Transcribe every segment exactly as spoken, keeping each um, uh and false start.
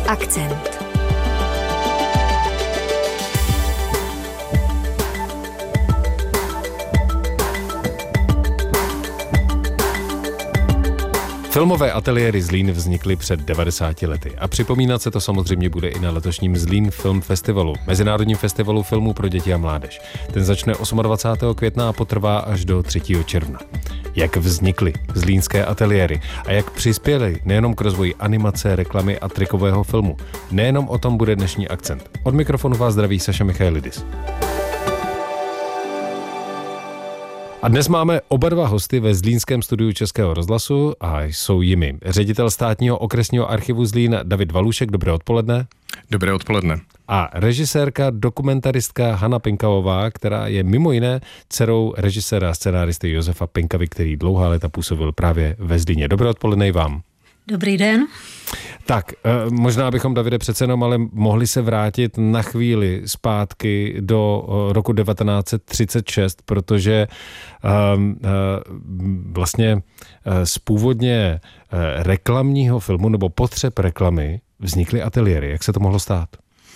Akcent. Filmové ateliéry Zlín vznikly před devadesáti lety a připomínat se to samozřejmě bude i na letošním Zlín Film Festivalu, mezinárodním festivalu filmů pro děti a mládež. Ten začne dvacátého osmého května a potrvá až do třetího června. Jak vznikly zlínské ateliéry a jak přispěly nejenom k rozvoji animace, reklamy a trikového filmu. Nejenom o tom bude dnešní akcent. Od mikrofonu vás zdraví Saša Michailidis. A dnes máme oba dva hosty ve zlínském studiu Českého rozhlasu a jsou jimi ředitel státního okresního archivu Zlín David Valušek. Dobré odpoledne. Dobré odpoledne. A režisérka, dokumentaristka Hana Pinkavová, která je mimo jiné dcerou režiséra a scenáristy Josefa Pinkavy, který dlouhá léta působil právě ve Zlíně. Dobré odpoledne i vám. Dobrý den. Tak, možná bychom, Davide, přece jenom ale mohli se vrátit na chvíli zpátky do roku devatenáct set třicet šest, protože um, uh, vlastně uh, z původně uh, reklamního filmu nebo potřeb reklamy vznikly ateliéry. Jak se to mohlo stát?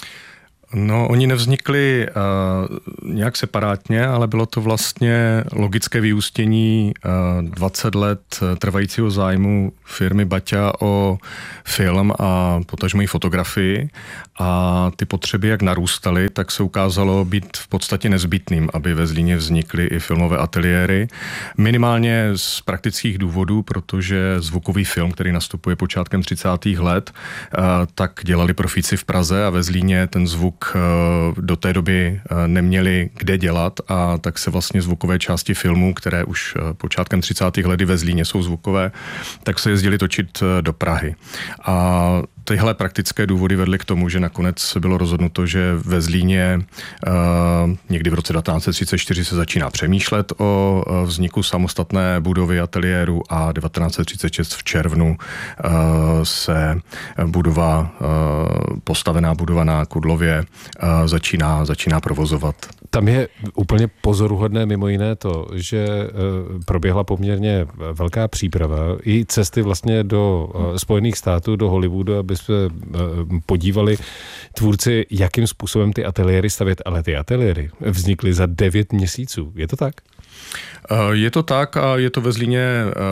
No, oni nevznikli uh, nějak separátně, ale bylo to vlastně logické vyústění uh, dvacet let trvajícího zájmu firmy Baťa o film a potažmo i fotografii. A ty potřeby, jak narůstaly, tak se ukázalo být v podstatě nezbytným, aby ve Zlíně vznikly i filmové ateliéry. Minimálně z praktických důvodů, protože zvukový film, který nastupuje počátkem třicátých let, uh, tak dělali profíci v Praze a ve Zlíně ten zvuk do té doby neměli kde dělat a tak se vlastně zvukové části filmů, které už počátkem třicátých let ve Zlíně jsou zvukové, tak se jezdili točit do Prahy. A tyhle praktické důvody vedly k tomu, že nakonec bylo rozhodnuto, že ve Zlíně uh, někdy v roce devatenáct set třicet čtyři se začíná přemýšlet o uh, vzniku samostatné budovy ateliéru a devatenáct set třicet šest v červnu uh, se budova, uh, postavená budova na Kudlově uh, začíná, začíná provozovat. Tam je úplně pozoruhodné mimo jiné to, že uh, proběhla poměrně velká příprava i cesty vlastně do uh, Spojených států, do Hollywoodu, aby jsme podívali tvůrci, jakým způsobem ty ateliéry stavět, ale ty ateliéry vznikly za devět měsíců. Je to tak? Je to tak a je to ve Zlíně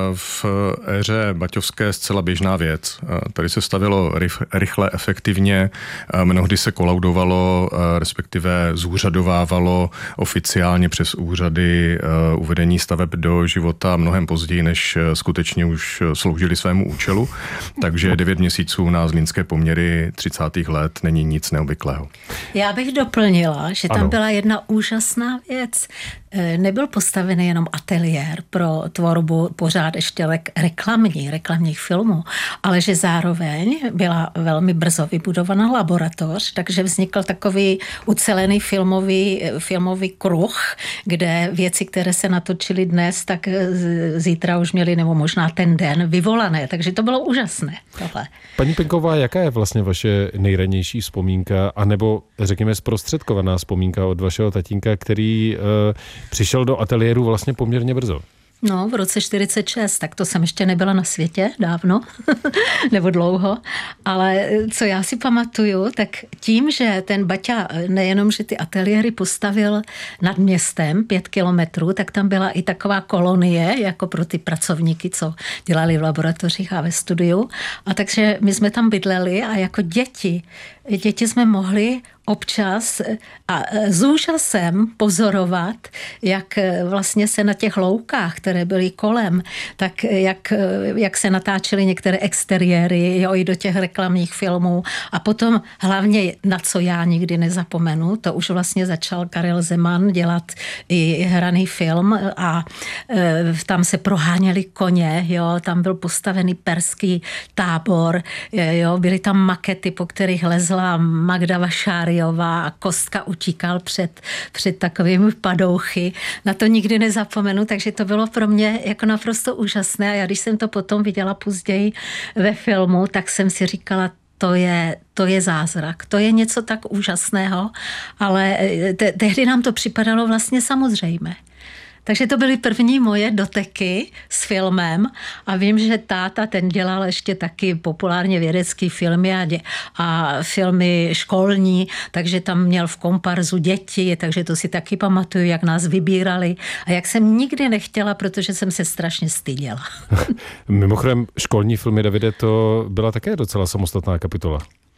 v éře baťovské zcela běžná věc. Tady se stavilo rychle, efektivně, mnohdy se kolaudovalo, respektive zúřadovávalo oficiálně přes úřady uvedení staveb do života mnohem později, než skutečně už sloužili svému účelu. Takže devět měsíců na zlínské poměry třicátých let není nic neobvyklého. Já bych doplnila, že tam ano. byla jedna úžasná věc. Nebyl postavený jenom ateliér pro tvorbu pořád ještě reklamní, reklamních filmů, ale že zároveň byla velmi brzo vybudovaná laboratoř, takže vznikl takový ucelený filmový, filmový kruh, kde věci, které se natočily dnes, tak zítra už měli, nebo možná ten den, vyvolané. Takže to bylo úžasné. Tohle. Paní Pinková, jaká je vlastně vaše nejranější vzpomínka, anebo řekněme zprostředkovaná vzpomínka od vašeho tatínka, který uh, přišel do ateliéru vlastně poměrně brzo? No, v roce čtyřicet šest, tak to jsem ještě nebyla na světě dávno, nebo dlouho, ale co já si pamatuju, tak tím, že ten Baťa nejenom, že ty ateliéry postavil nad městem pět kilometrů, tak tam byla i taková kolonie, jako pro ty pracovníky, co dělali v laboratořích a ve studiu. A takže my jsme tam bydleli a jako děti, děti jsme mohli občas a s úžasem pozorovat, jak vlastně se na těch loukách, které byly kolem, tak jak, jak se natáčely některé exteriéry, jo, i do těch reklamních filmů. A potom hlavně, na co já nikdy nezapomenu, to už vlastně začal Karel Zeman dělat i hraný film a e, tam se proháněli koně, jo, tam byl postavený perský tábor, jo, byly tam makety, po kterých lezla Magda Vašáriová a Kostka utíkal před, před takovými padouchy. Na to nikdy nezapomenu, takže to bylo pro mě jako naprosto úžasné a já když jsem to potom viděla později ve filmu, tak jsem si říkala, to je, to je zázrak, to je něco tak úžasného, ale te, tehdy nám to připadalo vlastně samozřejmé. Takže to byly první moje doteky s filmem a vím, že táta ten dělal ještě taky populárně vědecký filmy a, dě, a filmy školní, takže tam měl v komparzu děti, takže to si taky pamatuju, jak nás vybírali a jak jsem nikdy nechtěla, protože jsem se strašně styděla. Mimochodem, školní filmy, Davide, to byla také docela samostatná kapitola.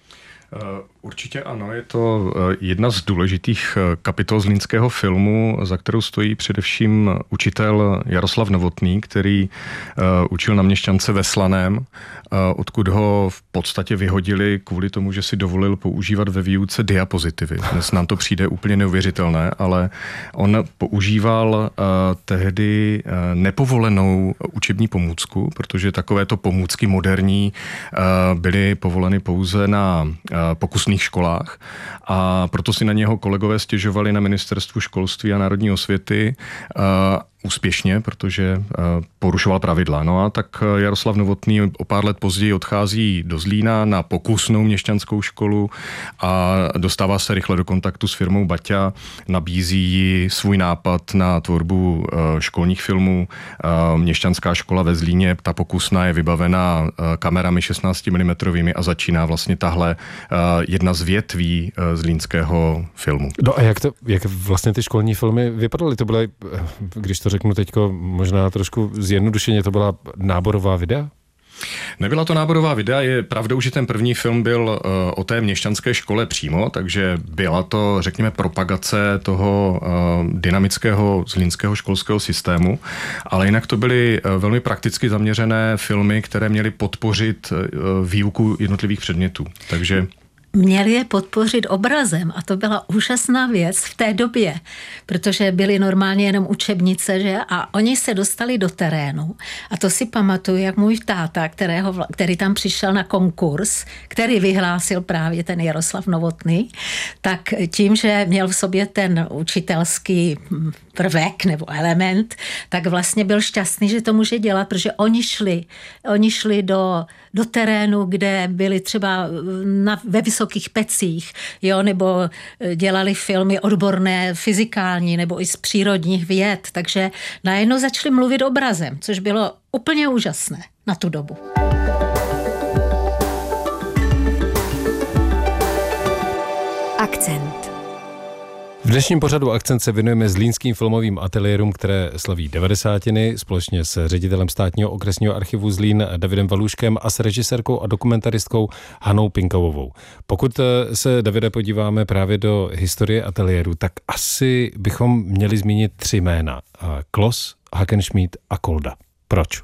Určitě ano, je to jedna z důležitých kapitol zlínského filmu, za kterou stojí především učitel Jaroslav Novotný, který učil na Měšťance ve Slaném, odkud ho v podstatě vyhodili kvůli tomu, že si dovolil používat ve výuce diapozitivy. Dnes nám to přijde úplně neuvěřitelné, ale on používal tehdy nepovolenou učební pomůcku, protože takovéto pomůcky moderní byly povoleny pouze na pokusných školách a proto si na něho kolegové stěžovali na Ministerstvu školství a národní osvěty úspěšně, protože porušoval pravidla. No a tak Jaroslav Novotný o pár let později odchází do Zlína na pokusnou měšťanskou školu a dostává se rychle do kontaktu s firmou Baťa, nabízí jí svůj nápad na tvorbu školních filmů. Měšťanská škola ve Zlíně, ta pokusná je vybavená kamerami šestnáct milimetrů a začíná vlastně tahle jedna z větví zlínského filmu. No a jak, to, jak vlastně ty školní filmy vypadaly? To byly, když to řeknu teďko možná trošku zjednodušeně, to byla náborová videa? Nebyla to náborová videa, je pravdou, že ten první film byl uh, o té měšťanské škole přímo, takže byla to, řekněme, propagace toho uh, dynamického zlínského školského systému, ale jinak to byly uh, velmi prakticky zaměřené filmy, které měly podpořit uh, výuku jednotlivých předmětů. Takže Měli je podpořit obrazem a to byla úžasná věc v té době, protože byly normálně jenom učebnice, že? A oni se dostali do terénu a to si pamatuju, jak můj táta, kterého, který tam přišel na konkurs, který vyhlásil právě ten Jaroslav Novotný, tak tím, že měl v sobě ten učitelský prvek nebo element, tak vlastně byl šťastný, že to může dělat, protože oni šli, oni šli do, do terénu, kde byli třeba na, ve vysokých pecích, jo, nebo dělali filmy odborné, fyzikální, nebo i z přírodních věd, takže najednou začali mluvit obrazem, což bylo úplně úžasné na tu dobu. Akcent. V dnešním pořadu Akcent se věnujeme zlínským filmovým ateliérům, které slaví devadesátiny, společně s ředitelem státního okresního archivu Zlín Davidem Valuškem a s režisérkou a dokumentaristkou Hanou Pinkavovou. Pokud se, Davide, podíváme právě do historie ateliéru, tak asi bychom měli zmínit tři jména. Klos, Hackenschmidt a Kolda. Proč?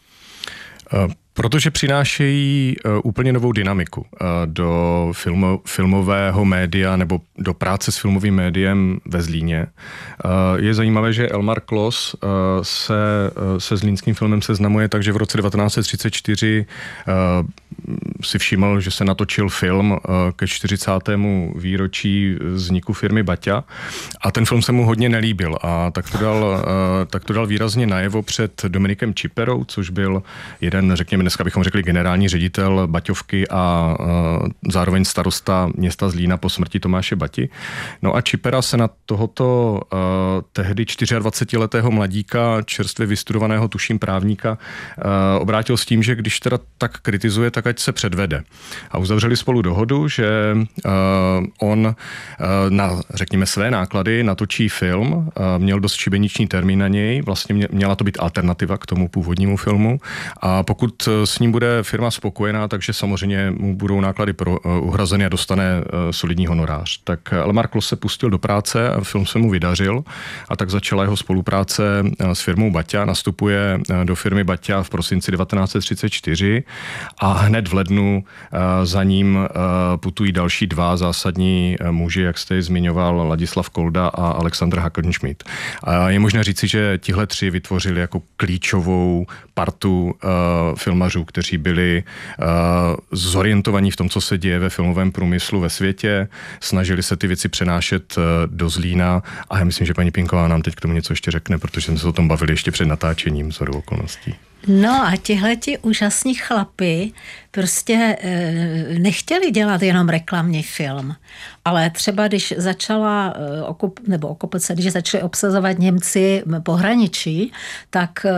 Uh. Protože přinášejí uh, úplně novou dynamiku uh, do filmo, filmového média nebo do práce s filmovým médiem ve Zlíně. Uh, je zajímavé, že Elmar Klos uh, se, uh, se zlínským filmem seznamuje, takže v roce devatenáct set třicet čtyři uh, si všiml, že se natočil film uh, ke čtyřicátému výročí vzniku firmy Baťa a ten film se mu hodně nelíbil a tak to dal, uh, tak to dal výrazně najevo před Dominikem Čiperou, což byl jeden, řekněme, dneska bychom řekli generální ředitel Baťovky a uh, zároveň starosta města Zlína po smrti Tomáše Bati. No a Čipera se na tohoto uh, tehdy dvacetičtyřletého mladíka, čerstvě vystudovaného tuším právníka, uh, obrátil s tím, že když teda tak kritizuje, tak ať se předvede. A uzavřeli spolu dohodu, že uh, on uh, na, řekněme, své náklady natočí film, uh, měl dost šibeniční termín na něj, vlastně měla to být alternativa k tomu původnímu filmu a pokud s ním bude firma spokojená, takže samozřejmě mu budou náklady pro, uh, uhrazeny a dostane uh, solidní honorář. Tak Elmar Klos se pustil do práce a film se mu vydařil a tak začala jeho spolupráce uh, s firmou Baťa. Nastupuje uh, do firmy Baťa v prosinci devatenáct set třicet čtyři a hned v lednu uh, za ním uh, putují další dva zásadní uh, muži, jak jste ji zmiňoval, Ladislav Kolda a Alexander Hackenschmidt. A je možné říci, že tihle tři vytvořili jako klíčovou partu uh, filmařů, kteří byli uh, zorientovaní v tom, co se děje ve filmovém průmyslu ve světě, snažili se ty věci přenášet uh, do Zlína a já myslím, že paní Pinková nám teď k tomu něco ještě řekne, protože jsme se o tom bavili ještě před natáčením shodou okolností. No a tihleti úžasní chlapi prostě nechtěli dělat jenom reklamní film, ale třeba když začala okup, nebo okupace, když začali obsazovat Němci pohraničí, tak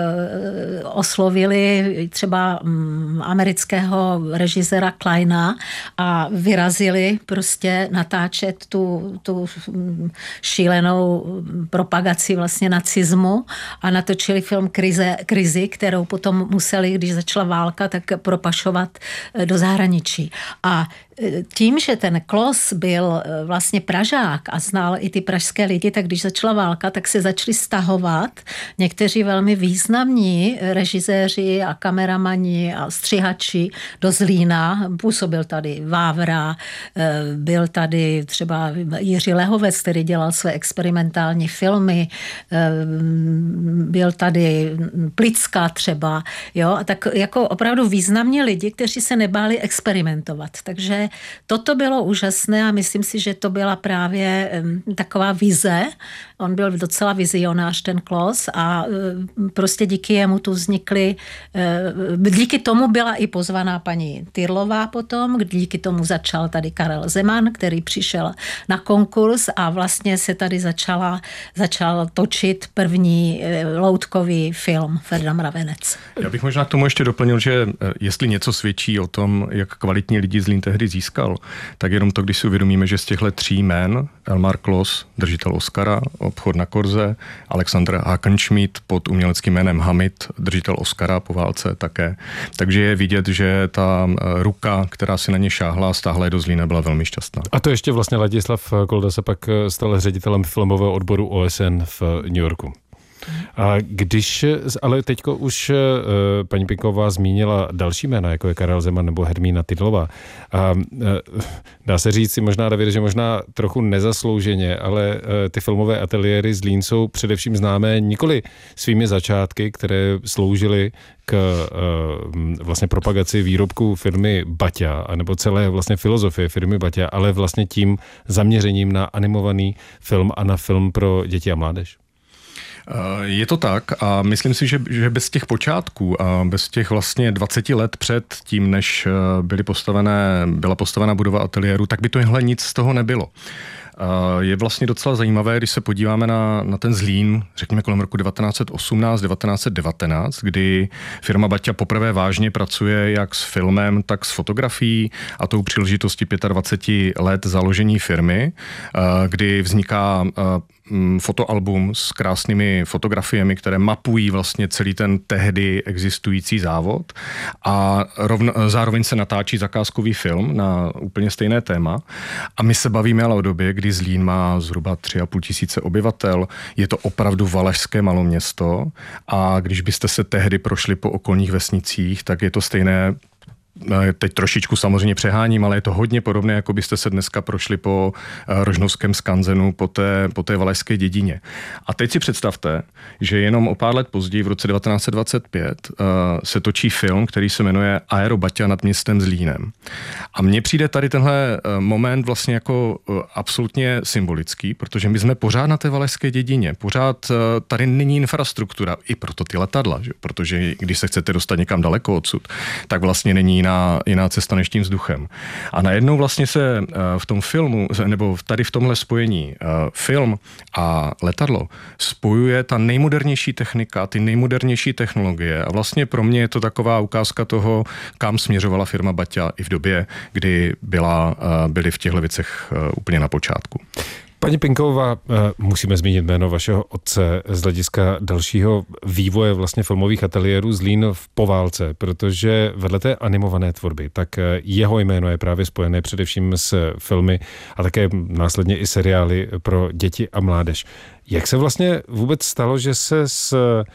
oslovili třeba amerického režiséra Kleina a vyrazili prostě natáčet tu, tu šílenou propagaci vlastně nacismu a natočili film Krize, Krizi, kterou potom museli, když začala válka, tak propašovat do zahraničí. A tím, že ten Klos byl vlastně Pražák a znal i ty pražské lidi, tak když začala válka, tak se začali stahovat někteří velmi významní režiséři a kameramani a střihači do Zlína. Působil tady Vávra, byl tady třeba Jiří Lehovec, který dělal své experimentální filmy, byl tady Plicka třeba, jo, a tak jako opravdu významní lidi, kteří se nebáli experimentovat. Takže toto bylo úžasné a myslím si, že to byla právě taková vize. On byl docela vizionář, ten Klos, a prostě díky jemu tu vznikly, díky tomu byla i pozvaná paní Tyrlová potom, díky tomu začal tady Karel Zeman, který přišel na konkurs a vlastně se tady začala, začal točit první loutkový film Ferda Mravenec. Já bych možná k tomu ještě doplnil, že jestli něco svědčí o tom, jak kvalitní lidi Zlín tehdy získal, tak jenom to, když si uvědomíme, že z těchto tří jmen, Elmar Klos, držitel Oscara, Obchod na Korze, Alexander Hakenschmidt pod uměleckým jménem Hamid, držitel Oscara po válce také. Takže je vidět, že ta ruka, která si na ně šáhla a stáhla je do Zlína, byla velmi šťastná. A to ještě vlastně Ladislav Kolda se pak stal ředitelem filmového odboru O S N v New Yorku. A když, ale teďko už paní Pinková zmínila další jména, jako je Karel Zeman nebo Hermína Tydlová. A dá se říct si možná, David, že možná trochu nezaslouženě, ale ty filmové ateliéry Zlín jsou především známé nikoli svými začátky, které sloužily k vlastně propagaci výrobků firmy Baťa, anebo celé vlastně filozofie firmy Baťa, ale vlastně tím zaměřením na animovaný film a na film pro děti a mládež. Je to tak a myslím si, že, že bez těch počátků a bez těch vlastně dvaceti let před tím, než byly postavené, byla postavena budova ateliéru, tak by tohle nic z toho nebylo. Je vlastně docela zajímavé, když se podíváme na, na ten Zlín, řekněme kolem roku devatenáct set osmnáct devatenáct set devatenáct, kdy firma Baťa poprvé vážně pracuje jak s filmem, tak s fotografií a tou příležitostí dvacet pět let založení firmy, kdy vzniká fotoalbum s krásnými fotografiemi, které mapují vlastně celý ten tehdy existující závod a rovno, zároveň se natáčí zakázkový film na úplně stejné téma a my se bavíme ale o době, kdy Zlín má zhruba tři a půl tisíce obyvatel, je to opravdu valašské maloměsto a když byste se tehdy prošli po okolních vesnicích, tak je to stejné. Teď trošičku samozřejmě přeháním, ale je to hodně podobné, jako byste se dneska prošli po rožnovském skanzenu, po té, po té valašské dědině. A teď si představte, že jenom o pár let později, v roce devatenáct set dvacet pět, se točí film, který se jmenuje Aero Baťa nad městem Zlínem. A mně přijde tady tenhle moment vlastně jako absolutně symbolický, protože my jsme pořád na té valašské dědině, pořád tady není infrastruktura, i proto ty letadla, že? Protože když se chcete dostat někam daleko odsud, tak vlastně není jiná, jiná cesta než tím vzduchem. A najednou vlastně se v tom filmu, nebo tady v tomhle spojení film a letadlo spojuje ta nejmodernější technika, ty nejmodernější technologie a vlastně pro mě je to taková ukázka toho, kam směřovala firma Baťa i v době, kdy byla, byli v těchto věcech úplně na počátku. Paní Pinková, musíme zmínit jméno vašeho otce z hlediska dalšího vývoje vlastně filmových ateliérů Zlín v poválce, protože vedle té animované tvorby, tak jeho jméno je právě spojené především s filmy a také následně i seriály pro děti a mládež. Jak se vlastně vůbec stalo, že se z,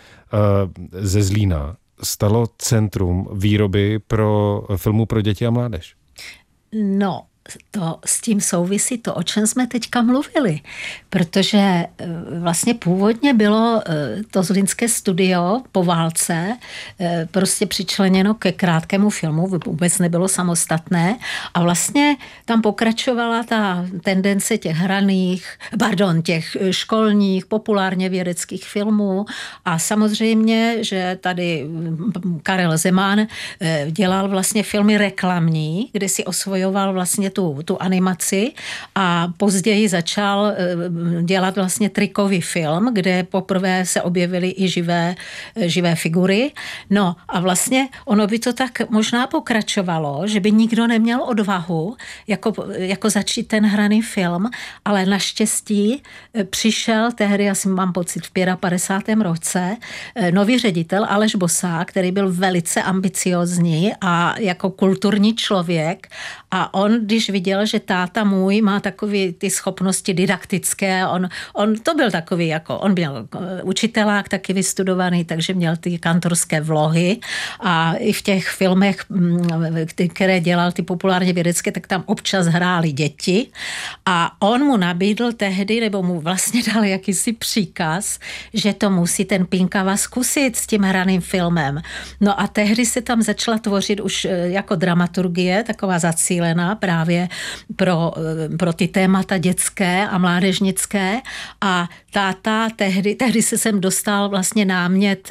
ze Zlína stalo centrum výroby pro filmů pro děti a mládež? No, to s tím souvisí to, o čem jsme teďka mluvili, protože vlastně původně bylo to zlínské studio po válce prostě přičleněno ke krátkému filmu, vůbec nebylo samostatné a vlastně tam pokračovala ta tendence těch hraných, pardon, těch školních, populárně vědeckých filmů a samozřejmě, že tady Karel Zeman dělal vlastně filmy reklamní, kde si osvojoval vlastně tu, tu animaci a později začal dělat vlastně trikový film, kde poprvé se objevily i živé, živé figury. No a vlastně ono by to tak možná pokračovalo, že by nikdo neměl odvahu jako, jako začít ten hraný film, ale naštěstí přišel tehdy, asi mám pocit v padesátém pátém roce, nový ředitel Aleš Bosák, který byl velice ambiciózní a jako kulturní člověk a on, když viděl, že táta můj má takový ty schopnosti didaktické, on, on to byl takový jako, on byl učitelák taky vystudovaný, takže měl ty kantorské vlohy a i v těch filmech, které dělal ty populárně vědecké, tak tam občas hráli děti a on mu nabídl tehdy, nebo mu vlastně dal jakýsi příkaz, že to musí ten Pinkava zkusit s tím hraným filmem. No a tehdy se tam začala tvořit už jako dramaturgie, taková zacílená právě pro, pro ty témata dětské a mládežnické a táta tehdy, tehdy se sem dostal vlastně námět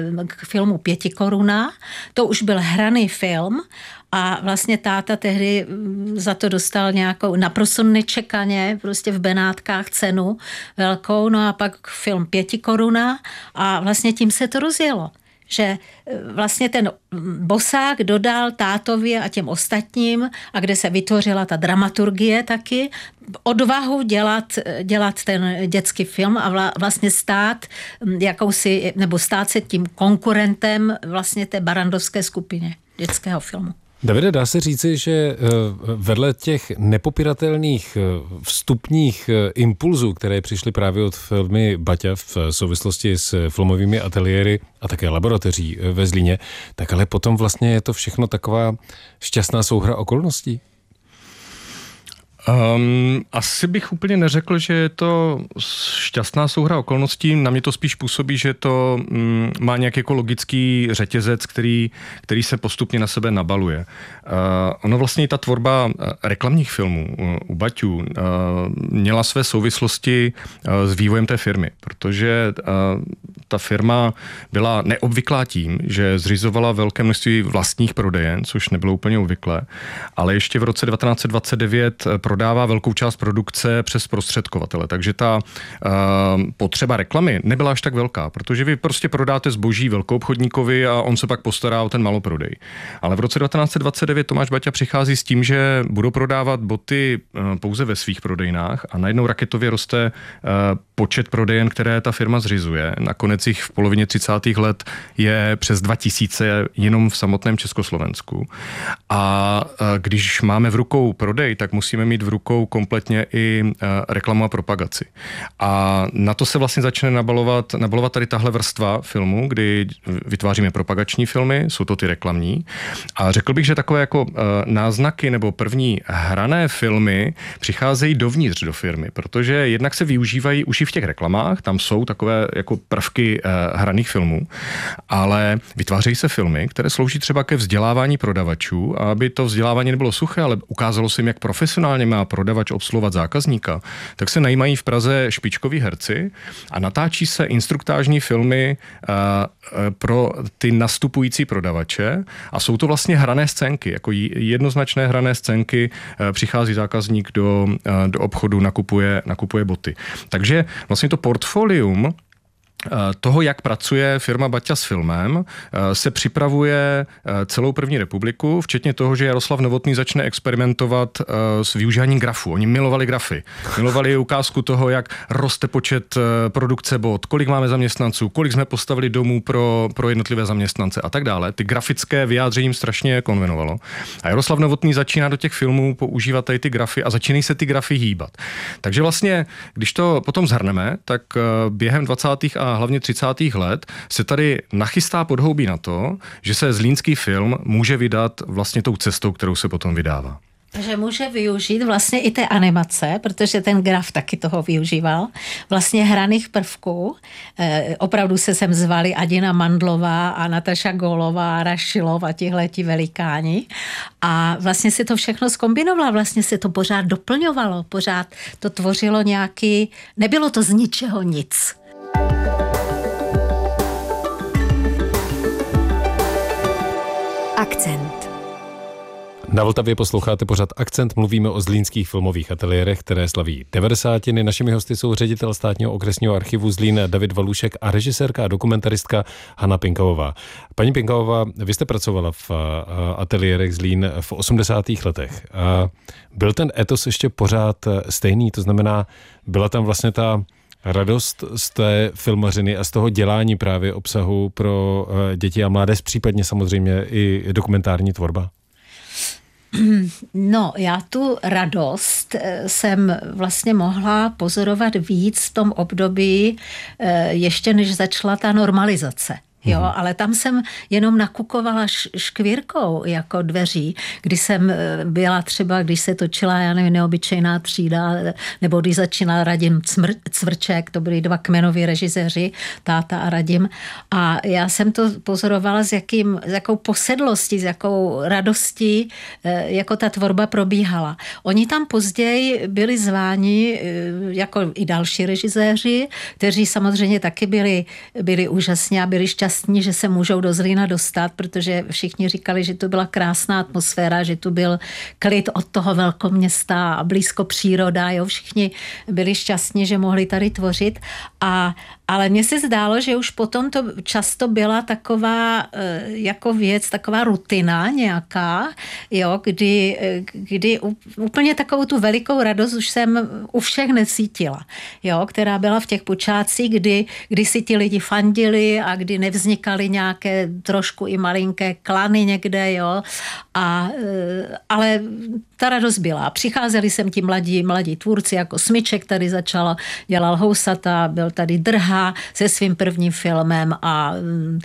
k filmu Pěti koruna, to už byl hraný film a vlastně táta tehdy za to dostal nějakou naprosto nečekaně prostě v Benátkách cenu velkou, no a pak film Pěti koruna a vlastně tím se to rozjelo. Že vlastně ten Bosák dodal tátovi a těm ostatním, a kde se vytvořila ta dramaturgie taky, odvahu dělat, dělat ten dětský film a vlastně stát jakousi, nebo stát se tím konkurentem vlastně té barandovské skupině dětského filmu. Davide, dá se říci, že vedle těch nepopiratelných vstupních impulzů, které přišly právě od filmy Baťa v souvislosti s filmovými ateliéry a také laboratoří ve Zlíně, tak ale potom vlastně je to všechno taková šťastná souhra okolností? Um, asi bych úplně neřekl, že je to šťastná souhra okolností. Na mě to spíš působí, že to um, má nějaký jako logický řetězec, který, který se postupně na sebe nabaluje. Uh, ono vlastně i ta tvorba reklamních filmů uh, u Baťů uh, měla své souvislosti uh, s vývojem té firmy, protože uh, ta firma byla neobvyklá tím, že zřizovala velké množství vlastních prodejen, což nebylo úplně obvyklé, ale ještě v roce devatenáct set dvacet devět prodává velkou část produkce přes prostředkovatele. Takže ta uh, potřeba reklamy nebyla až tak velká, protože vy prostě prodáte zboží velkoobchodníkovi a on se pak postará o ten maloprodej. Ale v roce devatenáct set dvacet devět Tomáš Baťa přichází s tím, že budou prodávat boty uh, pouze ve svých prodejnách a najednou raketově roste uh, počet prodejen, které ta firma zřizuje. Nakonec jich v polovině třicátých let je přes dva tisíce jenom v samotném Československu. A uh, když máme v rukou prodej, tak musíme mít v rukou kompletně i reklamu a propagaci. A na to se vlastně začne nabalovat, nabalovat tady tahle vrstva filmu, kdy vytváříme propagační filmy, jsou to ty reklamní. A řekl bych, že takové jako náznaky nebo první hrané filmy přicházejí dovnitř do firmy, protože jednak se využívají už i v těch reklamách, tam jsou takové jako prvky hraných filmů, ale vytvářejí se filmy, které slouží třeba ke vzdělávání prodavačů, aby to vzdělávání nebylo suché, ale ukázalo se jim, jak profesionálně má prodavač obsluhovat zákazníka, tak se najímají v Praze špičkoví herci a natáčí se instruktážní filmy uh, pro ty nastupující prodavače a jsou to vlastně hrané scénky, jako jednoznačné hrané scénky, uh, přichází zákazník do, uh, do obchodu, nakupuje, nakupuje boty. Takže vlastně to portfolium toho, jak pracuje firma Baťa s filmem, se připravuje celou první republiku, včetně toho, že Jaroslav Novotný začne experimentovat s využíváním grafů. Oni milovali grafy. Milovali ukázku toho, jak roste počet produkce bot, kolik máme zaměstnanců, kolik jsme postavili domů pro, pro jednotlivé zaměstnance a tak dále. Ty grafické vyjádření jim strašně konvenovalo. A Jaroslav Novotný začíná do těch filmů používat tady ty grafy a začínají se ty grafy hýbat. Takže vlastně, když to potom zhrneme, tak během dvacátých a hlavně třicátých let se tady nachystá podhoubí na to, že se zlínský film může vydat vlastně tou cestou, kterou se potom vydává. Že může využít vlastně i té animace, protože ten graf taky toho využíval, vlastně hraných prvků. E, opravdu se sem zvali Adina Mandlová a Nataša Gólová, Rašilov a tihleti velikáni. A vlastně se to všechno zkombinovalo, vlastně se to pořád doplňovalo, pořád to tvořilo nějaký, nebylo to z ničeho nic. Akcent. Na Vltavě posloucháte pořad Akcent, mluvíme o zlínských filmových ateliérech, které slaví devadesátiny. Našimi hosty jsou ředitel státního okresního archivu Zlín David Valušek a režisérka a dokumentaristka Hana Pinkaová. Paní Pinkaová, vy jste pracovala v ateliérech Zlín v osmdesátých letech. Byl ten etos ještě pořád stejný? To znamená, byla tam vlastně ta radost z té filmařiny a z toho dělání právě obsahu pro děti a mládež, případně samozřejmě i dokumentární tvorba? No, já tu radost jsem vlastně mohla pozorovat víc v tom období, ještě než začala ta normalizace. Jo, mm. ale tam jsem jenom nakukovala škvírkou jako dveří, kdy jsem byla třeba, když se točila, já nevím, Neobyčejná třída, nebo když začínal Radim Cmr- Cvrček, to byli dva kmenoví režiséři, táta a Radim. A já jsem to pozorovala s, jakým, s jakou posedlostí, s jakou radostí, jako ta tvorba probíhala. Oni tam později byli zváni, jako i další režiséři, kteří samozřejmě taky byli, byli úžasní a byli šťastní, že se můžou do Zlína dostat, protože všichni říkali, že to byla krásná atmosféra, že tu byl klid od toho velkoměsta a blízko příroda, jo, všichni byli šťastní, že mohli tady tvořit. A, ale mně se zdálo, že už potom to často byla taková jako věc, taková rutina nějaká, jo, kdy, kdy úplně takovou tu velikou radost už jsem u všech necítila, jo, která byla v těch počátcích, kdy, kdy si ti lidi fandili a kdy nevznikaly nějaké trošku i malinké klany někde, jo, a, ale ta radost byla. Přicházeli sem ti mladí, mladí tvůrci, jako Smyček tady začal, dělal Housata, byl tady Drha se svým prvním filmem a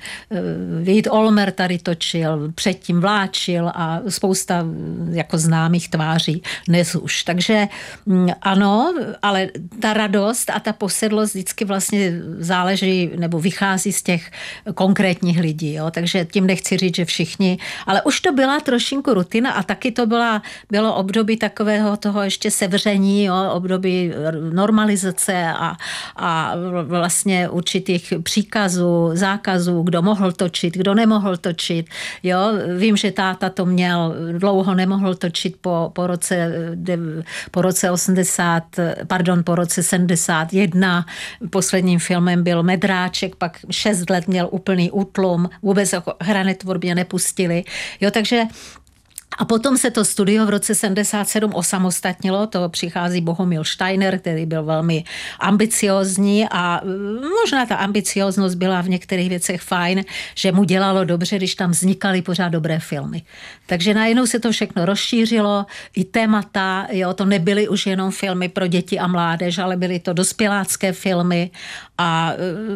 Vít Olmer tady točil, předtím Vláčil a spousta jako známých tváří dnes už. Takže ano, ale ta radost a ta posedlost vždycky vlastně záleží nebo vychází z těch konkrétních lidí, jo. Takže tím nechci říct, že všichni, ale už to byla trošinku rutina a taky to byla, bylo období takového toho ještě sevření, jo, období normalizace a, a vlastně určitých příkazů, zákazů, kdo mohl točit, kdo nemohl točit, jo. Vím, že táta to měl, dlouho nemohl točit po, po roce, po roce osmdesát, pardon, po roce sedmdesát jedna. Posledním filmem byl Medráček, pak šest let měl úplný útlum, vůbec jako hrané tvorbě nepustili. Jo, takže a potom se to studio v roce sedmdesát sedm osamostatnilo, to přichází Bohumil Steiner, který byl velmi ambiciózní a možná ta ambicióznost byla v některých věcech fajn, že mu dělalo dobře, když tam vznikaly pořád dobré filmy. Takže najednou se to všechno rozšířilo, i témata, jo, to nebyly už jenom filmy pro děti a mládež, ale byly to dospělácké filmy a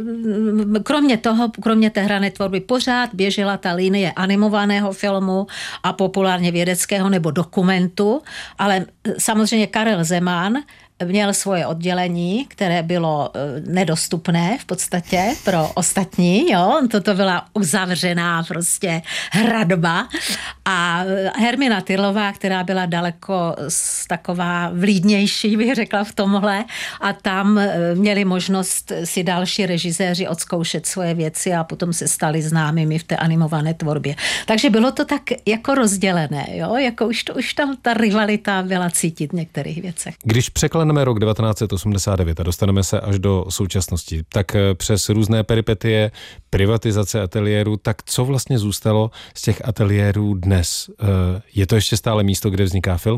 kromě toho, kromě té hrané tvorby pořád běžela ta linie animovaného filmu a populárně vědeckého nebo dokumentu, ale samozřejmě Karel Zeman měl svoje oddělení, které bylo nedostupné v podstatě pro ostatní, jo, toto byla uzavřená prostě hradba a Hermina Tyrlová, která byla daleko taková vlídnější, bych řekla v tomhle a tam měli možnost si další režiséři odzkoušet svoje věci a potom se stali známými v té animované tvorbě. Takže bylo to tak jako rozdělené, jo, jako už, to, už tam ta rivalita byla cítit v některých věcech. Když překleneme rok devatenáct set osmdesát devět a dostaneme se až do současnosti, tak přes různé peripetie, privatizace ateliérů, tak co vlastně zůstalo z těch ateliérů dnes? Je to ještě stále místo, kde vzniká film?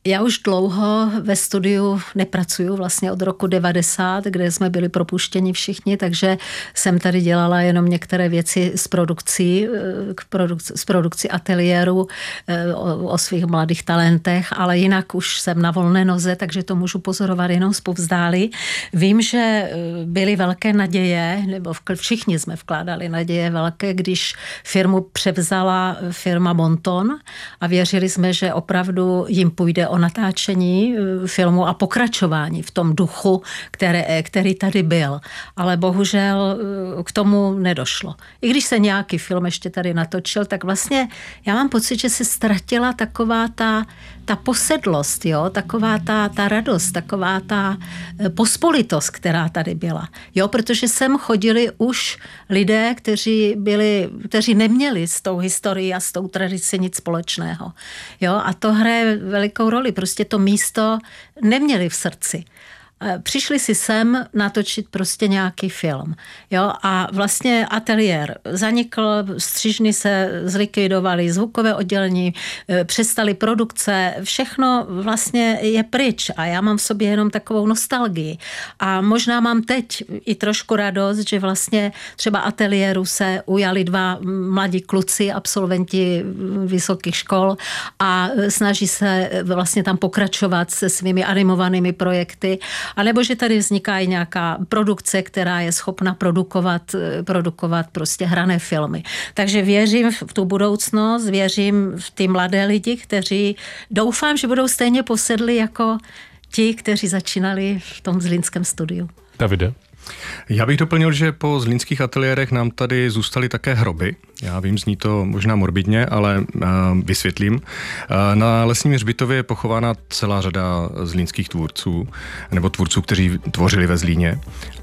Já už dlouho ve studiu nepracuju, vlastně od roku devadesát, kde jsme byli propuštěni všichni, takže jsem tady dělala jenom některé věci s produkcí, k produkci, s produkcí ateliéru o, o svých mladých talentech, ale jinak už jsem na volné noze, takže to můžu pozorovat jenom zpovzdáli. Vím, že byly velké naděje, nebo všichni jsme vkládali naděje velké, když firmu převzala firma Bonton a věřili jsme, že opravdu jim půjde o natáčení filmu a pokračování v tom duchu, které, který tady byl. Ale bohužel k tomu nedošlo. I když se nějaký film ještě tady natočil, tak vlastně já mám pocit, že se ztratila taková ta, ta posedlost, jo? Taková ta, ta radost, taková ta pospolitost, která tady byla. Jo? Protože sem chodili už lidé, kteří byli, kteří neměli s tou historií a s tou tradicí nic společného. Jo? A to hraje velikou roli. Prostě to místo neměli v srdci. Přišli si sem natočit prostě nějaký film. Jo? A vlastně ateliér zanikl, střižny se zlikvidovaly, zvukové oddělení, přestaly produkce, všechno vlastně je pryč a já mám v sobě jenom takovou nostalgii. A možná mám teď i trošku radost, že vlastně třeba ateliéru se ujali dva mladí kluci, absolventi vysokých škol a snaží se vlastně tam pokračovat se svými animovanými projekty. A nebo že tady vzniká i nějaká produkce, která je schopna produkovat, produkovat prostě hrané filmy. Takže věřím v tu budoucnost, věřím v ty mladé lidi, kteří doufám, že budou stejně posedli jako ti, kteří začínali v tom zlínském studiu. Davide? Já bych doplnil, že po zlínských ateliérech nám tady zůstaly také hroby. Já vím, zní to možná morbidně, ale uh, vysvětlím. Uh, na Lesním hřbitově je pochována celá řada zlínských tvůrců, nebo tvůrců, kteří tvořili ve Zlíně.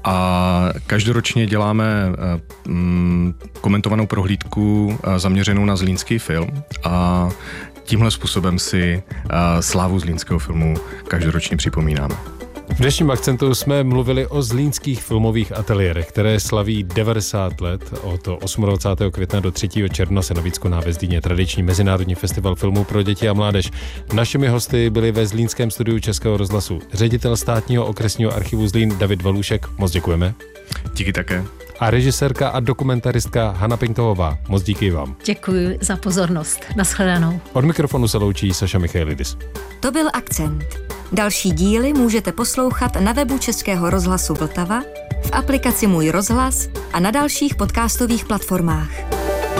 A každoročně děláme uh, um, komentovanou prohlídku uh, zaměřenou na zlínský film. A tímhle způsobem si uh, slávu zlínského filmu každoročně připomínáme. V dnešním akcentu jsme mluvili o zlínských filmových ateliérech, které slaví devadesát let. Od dvacátého osmého května do třetího června se na Vícku ve Zlíně tradiční mezinárodní festival filmů pro děti a mládež. Našimi hosty byli ve zlínském studiu Českého rozhlasu ředitel státního okresního archivu Zlín David Valůšek. Moc děkujeme. Díky také. A režisérka a dokumentaristka Hana Pinkovová. Moc díky vám. Děkuji za pozornost. Nashledanou. Od mikrofonu se loučí Saša Michailidis. To byl Akcent. Další díly můžete poslouchat na webu Českého rozhlasu Vltava, v aplikaci Můj rozhlas a na dalších podcastových platformách.